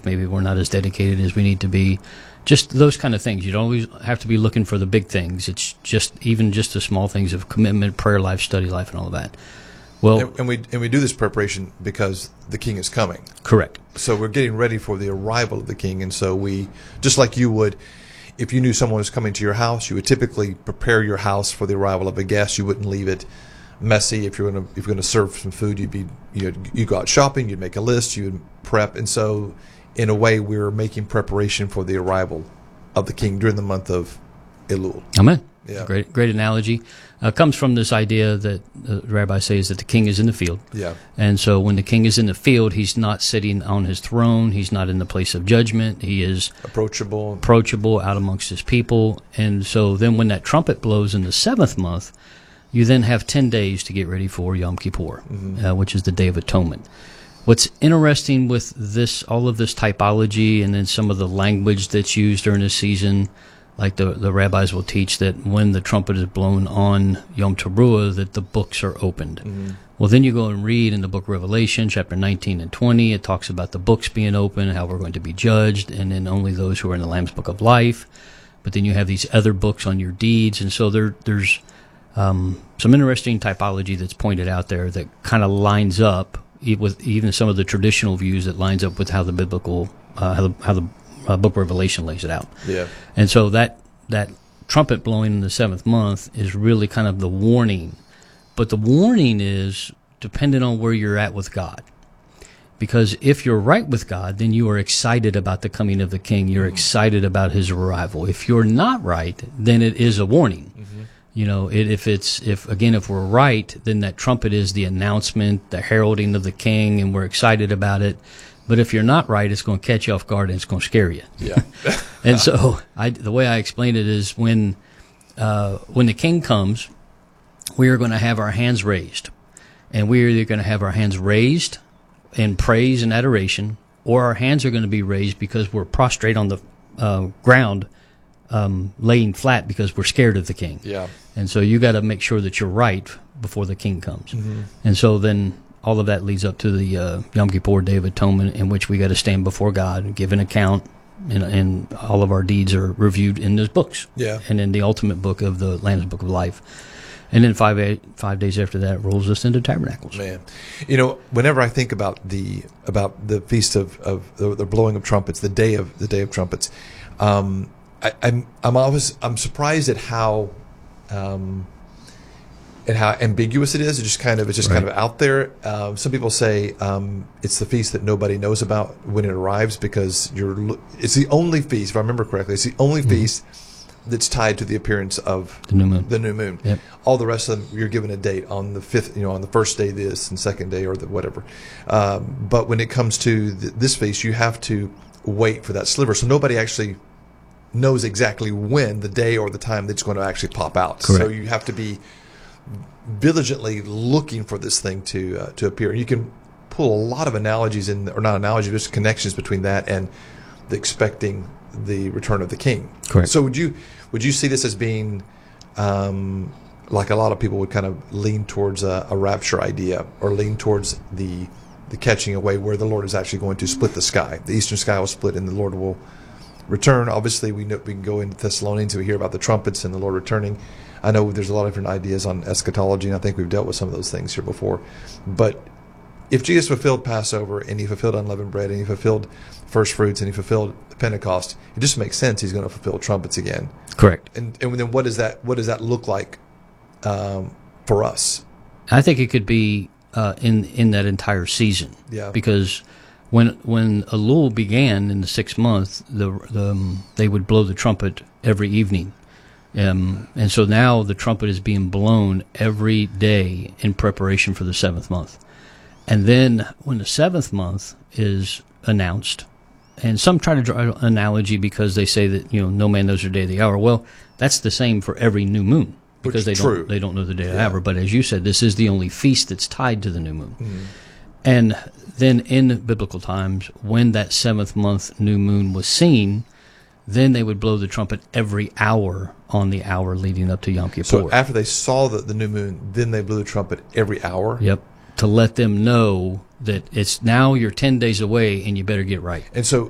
faith. Maybe we're not as dedicated as we need to be. Just those kind of things. You don't always have to be looking for the big things. It's just the small things of commitment, prayer life, study life, and all of that. Well, and we do this preparation because the King is coming. Correct. So we're getting ready for the arrival of the King, and so we, just like you would, if you knew someone was coming to your house, you would typically prepare your house for the arrival of a guest. You wouldn't leave it messy. If you're going to serve some food, you'd go out shopping, you'd make a list, you'd prep, and so in a way we're making preparation for the arrival of the King during the month of Elul. Amen. Yeah. Great analogy. Comes from this idea that the rabbi says that the king is in the field. Yeah. And so when the king is in the field, he's not sitting on his throne. He's not in the place of judgment. He is approachable out amongst his people. And so then when that trumpet blows in the 7th month, you then have 10 days to get ready for Yom Kippur, which is the Day of Atonement. What's interesting with this, all of this typology and then some of the language that's used during this season, like the rabbis will teach that when the trumpet is blown on Yom Teruah, that the books are opened. Mm-hmm. Well, then you go and read in the book of Revelation, chapter 19 and 20, it talks about the books being open, how we're going to be judged, and then only those who are in the Lamb's Book of Life. But then you have these other books on your deeds, and so there's some interesting typology that's pointed out there that kind of lines up with even some of the traditional views that lines up with how the biblical, how the book of Revelation lays it out. Yeah. And so that trumpet blowing in the 7th month is really kind of the warning. But the warning is dependent on where you're at with God. Because if you're right with God, then you are excited about the coming of the King. You're excited about his arrival. If you're not right, then it is a warning. Mm-hmm. You know, if we're right, then that trumpet is the announcement, the heralding of the King, and we're excited about it. But if you're not right, it's going to catch you off guard and it's going to scare you. Yeah. And so the way I explain it is when the King comes, we are going to have our hands raised. And we're either going to have our hands raised in praise and adoration, or our hands are going to be raised because we're prostrate on the ground, laying flat because we're scared of the King. Yeah. And so you got to make sure that you're right before the King comes. Mm-hmm. And so then all of that leads up to the Yom Kippur, Day of Atonement, in which we got to stand before God and give an account, and all of our deeds are reviewed in those books. Yeah. And in the ultimate book of the Lamb's Book of Life. And then 5 days after that rolls us into Tabernacles. Man, you know, whenever I think about the feast of the blowing of trumpets, the day of trumpets, I'm surprised at how ambiguous it is. It's just kind of out there. Some people say it's the feast that nobody knows about when it arrives because it's the only feast, if I remember correctly, it's the only feast that's tied to the appearance of the new moon. Yep. All the rest of them, you're given a date on the 5th, on the first day this and second day or whatever. But when it comes to this feast, you have to wait for that sliver. So nobody actually knows exactly when, the day or the time that's going to actually pop out. Correct. So you have to be diligently looking for this thing to appear. And you can pull a lot of analogies or not analogies, just connections between that and the expecting the return of the King. Correct. So would you see this as being like a lot of people would kind of lean towards a rapture idea, or lean towards the catching away where the Lord is actually going to split the sky? The eastern sky will split and the Lord will return. Obviously, we know we can go into Thessalonians and we hear about the trumpets and the Lord returning. I know there's a lot of different ideas on eschatology, and I think we've dealt with some of those things here before. But if Jesus fulfilled Passover and he fulfilled unleavened bread and he fulfilled first fruits and he fulfilled Pentecost, it just makes sense he's going to fulfill trumpets again. Correct. And then what does that look like for us? I think it could be in that entire season. Yeah. Because when Elul began in the 6th month, they would blow the trumpet every evening. And so now the trumpet is being blown every day in preparation for the 7th month. And then when the 7th month is announced, and some try to draw an analogy because they say that, no man knows the day or the hour. Well, that's the same for every new moon because they don't know the day or the hour. But as you said, this is the only feast that's tied to the new moon. Mm-hmm. And then in biblical times, when that 7th month new moon was seen, then they would blow the trumpet every hour on the hour leading up to Yom Kippur. So after they saw the new moon, then they blew the trumpet every hour? Yep. To let them know that it's now you're 10 days away and you better get right. And so